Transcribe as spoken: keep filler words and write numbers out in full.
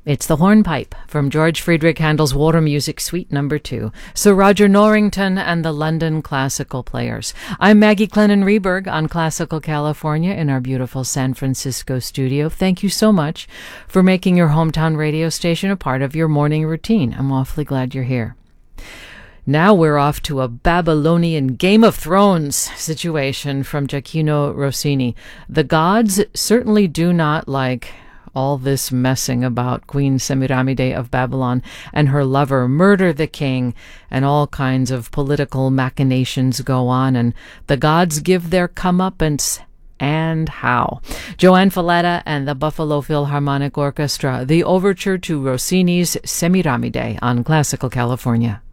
It's the Hornpipe from George Friedrich Handel's Water Music Suite Number two, Sir Roger Norrington and the London Classical Players. I'm Maggie Clennon Rehberg on Classical California in our beautiful San Francisco studio. Thank you so much for making your hometown radio station a part of your morning routine. I'm awfully glad you're here. Now we're off to a Babylonian Game of Thrones situation from Gioachino Rossini. The gods certainly do not like all this messing about Queen Semiramide of Babylon and her lover murder the king, and all kinds of political machinations go on, and the gods give their comeuppance. And how? Joanne Falletta and the Buffalo Philharmonic Orchestra, the overture to Rossini's Semiramide on Classical California.